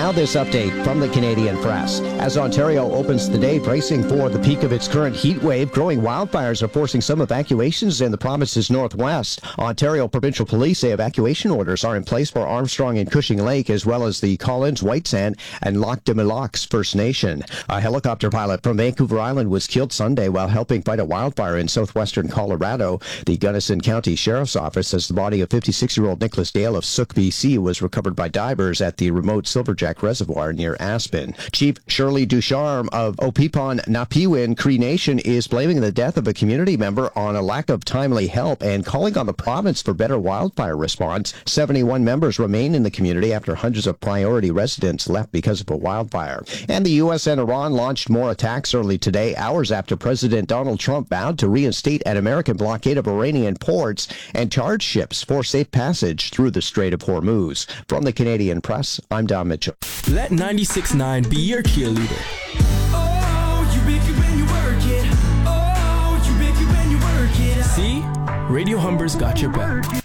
Now this update from the Canadian Press. As Ontario opens the day bracing for the peak of its current heat wave, growing wildfires are forcing some evacuations in the province's northwest. Ontario Provincial Police say evacuation orders are in place for Armstrong and Cushing Lake, as well as the Collins, White Sand, and Lac des Mille Lacs First Nation. A helicopter pilot from Vancouver Island was killed Sunday while helping fight a wildfire in southwestern Colorado. The Gunnison County Sheriff's Office says the body of 56-year-old Nicholas Dale of Sook, BC, was recovered by divers at the remote Silverjack Reservoir near Aspen. Chief Shirley Ducharme of Opipon Napiwin Cree Nation is blaming the death of a community member on a lack of timely help and calling on the province for better wildfire response. 71 members remain in the community after hundreds of priority residents left because of a wildfire. And the U.S. and Iran launched more attacks early today, hours after President Donald Trump vowed to reinstate an American blockade of Iranian ports and charge ships for safe passage through the Strait of Hormuz. From the Canadian Press, I'm Don Mitchell. Let 96.9 be your cheerleader. Oh, you make it when you work it. Oh, you make it when you work it. See? Radio Humber's got your back.